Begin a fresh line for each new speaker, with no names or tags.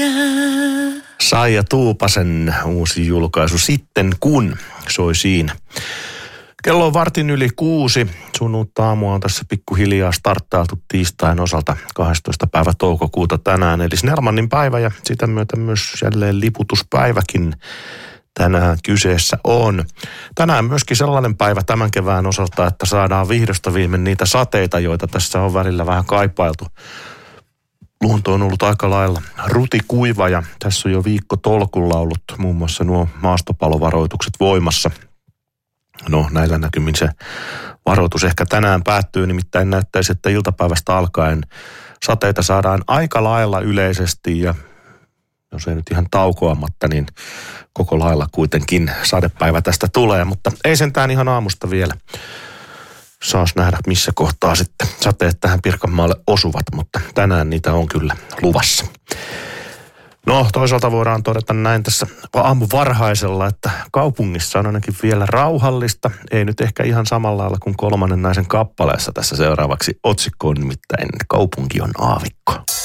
Saija Tuupasen uusi julkaisu Sitten kun soi siinä. Kello on 6:15. Sunnuntai-aamua on tässä pikkuhiljaa starttailtu tiistain osalta 12. päivä toukokuuta tänään. Eli Snellmanin päivä ja sitä myötä myös jälleen liputuspäiväkin tänään kyseessä on. Tänään myöskin sellainen päivä tämän kevään osalta, että saadaan vihdosta viimein niitä sateita, joita tässä on välillä vähän kaipailtu. Luonto on ollut aika lailla rutikuiva ja tässä on jo viikko tolkulla ollut muun muassa nuo maastopalovaroitukset voimassa. No näillä näkymin se varoitus ehkä tänään päättyy, nimittäin näyttäisi, että iltapäivästä alkaen sateita saadaan aika lailla yleisesti ja jos ei nyt ihan taukoamatta, niin koko lailla kuitenkin sadepäivä tästä tulee, mutta ei sentään ihan aamusta vielä. Saas nähdä, missä kohtaa sitten sateet tähän Pirkanmaalle osuvat, mutta tänään niitä on kyllä luvassa. No, toisaalta voidaan todeta näin tässä aamuvarhaisella, että kaupungissa on ainakin vielä rauhallista. Ei nyt ehkä ihan samalla lailla kuin Kolmannen naisen kappaleessa tässä seuraavaksi otsikko on nimittäin Kaupunki on aavikko.